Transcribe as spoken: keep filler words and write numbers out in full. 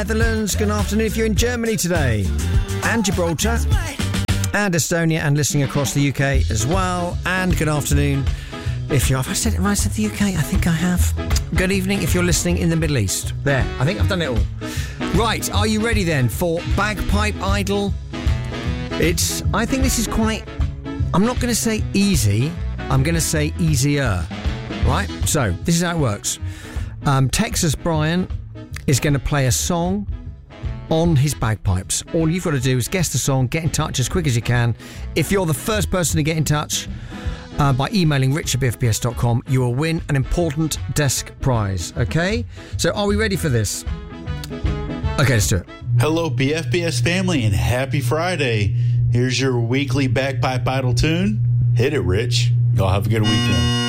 Netherlands, good afternoon if you're in Germany today, and Gibraltar, and Estonia, and listening across the U K as well. And good afternoon if you're... Have I said, have I said the U K? I think I have. Good evening if you're listening in the Middle East. There, I think I've done it all. Right, are you ready then for Bagpipe Idol? It's... I think this is quite... I'm not going to say easy, I'm going to say easier. Right? So, this is how it works. Um, Texas Brian is going to play a song on his bagpipes. All you've got to do is guess the song, get in touch as quick as you can. If you're the first person to get in touch uh, by emailing rich at b f b s dot com, you will win an important desk prize. Okay? So are we ready for this? Okay, let's do it. Hello, B F B S family, and happy Friday. Here's your weekly Bagpipe Idol tune. Hit it, Rich. Y'all have a good weekend.